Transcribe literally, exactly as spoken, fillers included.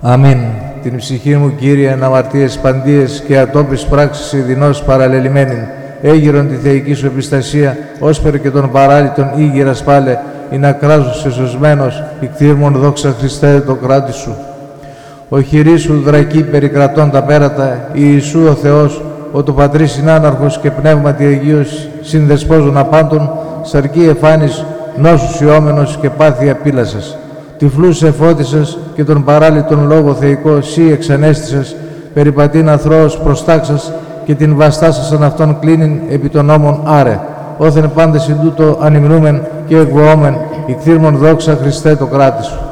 Αμήν. Την ψυχή μου, Κύριε, εν αμαρτίες παντίες και ατόπις πράξεις ειδινός παραλελειμμένην, έγειρον τη θεϊκή σου επιστασία, όσπερ και των παράλυτων ήγηρας πάλε, ή να κράζω σε σωσμένος, ικτήρμον δόξα Χριστέ το κράτη σου. Ο χειρή σου δρακή περικρατών τα πέρατα, Ιησού ο Θεός, ο το Πατρί συνάναρχος και πνεύματι Αγίος, συνδεσπόζων απάντων, σαρκή εφάνης, νόσους ιόμενος και πάθη απείλασας. Τυφλούς εφώτισας και τον παράλυτον λόγο θεϊκό, σύ εξανέστησας, περιπατήν αθρώος προστάξας και την βαστάσασαν αυτόν κλίνην επί των νόμων άρε. Όθεν πάντες συν τούτο ανυμνούμεν και εκβοόμεν, ικτήρμον δόξα Χριστέ το κράτη σου.